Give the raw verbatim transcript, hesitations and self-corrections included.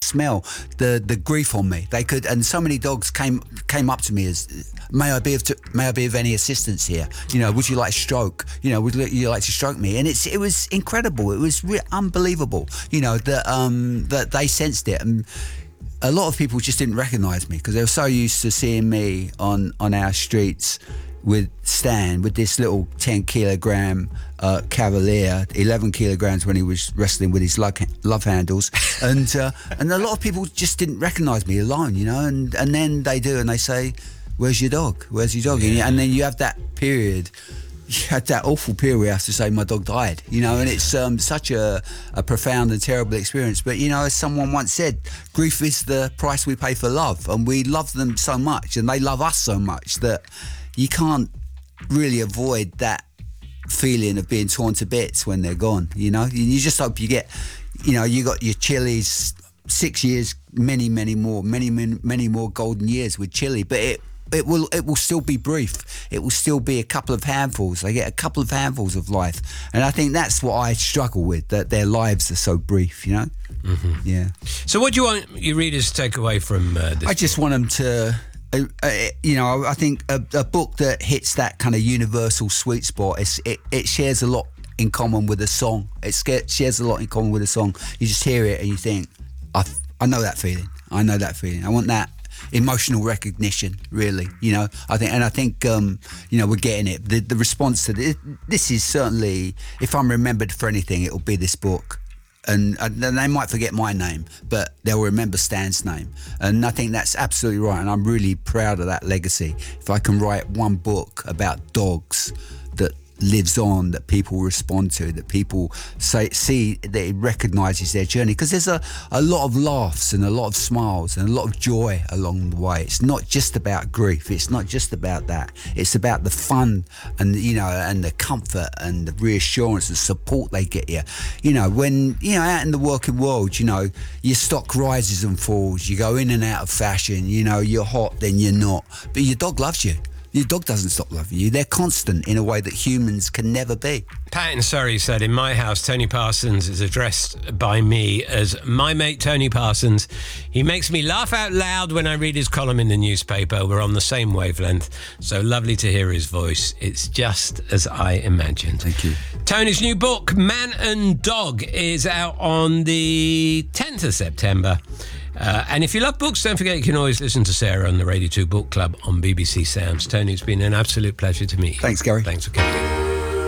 smell the the grief on me. They could, and so many dogs came came up to me as, may I be of, to, may I be of any assistance here? You know, would you like a stroke? You know, would you like to stroke me? And it's it was incredible. It was re- unbelievable. You know that um, that they sensed it, and a lot of people just didn't recognise me because they were so used to seeing me on on our streets with Stan, with this little ten kilogram uh, Cavalier, eleven kilograms when he was wrestling with his love, love handles, and uh, and a lot of people just didn't recognise me alone, you know, and and then they do, and they say, "Where's your dog? Where's your dog?" Yeah. And then you have that period, you had that awful period where you have to say, "My dog died," you know, and it's um, such a, a profound and terrible experience. But you know, as someone once said, grief is the price we pay for love, and we love them so much, and they love us so much that you can't really avoid that feeling of being torn to bits when they're gone, you know. You just hope you get, you know, you got your Chili's six years, many, many more, many, many, many more golden years with Chili, but it it will it will still be brief. It will still be a couple of handfuls. They get a couple of handfuls of life, and I think that's what I struggle with, that their lives are so brief, you know. Mm-hmm. Yeah. So what do you want your readers to take away from uh, this? I just want them to. Uh, uh, you know, I think a, a book that hits that kind of universal sweet spot, it's, it, it shares a lot in common with a song. It shares a lot in common with a song. You just hear it and you think, I, I know that feeling. I know that feeling. I want that emotional recognition, really, you know. I think, and I think, um, you know, we're getting it. The, the response to this, this is certainly, if I'm remembered for anything, it'll be this book. And, and they might forget my name, but they'll remember Stan's name. And I think that's absolutely right. And I'm really proud of that legacy. If I can write one book about dogs that lives on, that people respond to, that people say, see, that it recognises their journey. Because there's a, a lot of laughs and a lot of smiles and a lot of joy along the way. It's not just about grief. It's not just about that. It's about the fun and, you know, and the comfort and the reassurance and support they get you. You know, when, you know, out in the working world, you know, your stock rises and falls. You go in and out of fashion. You know, you're hot, then you're not. But your dog loves you. Your dog doesn't stop loving you. They're constant in a way that humans can never be. Pat in Surrey said, in my house, Tony Parsons is addressed by me as my mate Tony Parsons. He makes me laugh out loud when I read his column in the newspaper. We're on the same wavelength. So lovely to hear his voice. It's just as I imagined. Thank you. Tony's new book, Man and Dog, is out on the tenth of September. Uh, and if you love books, don't forget you can always listen to Sarah on the Radio two Book Club on B B C Sounds. Tony, it's been an absolute pleasure to meet you. Thanks, Gary. Thanks for coming.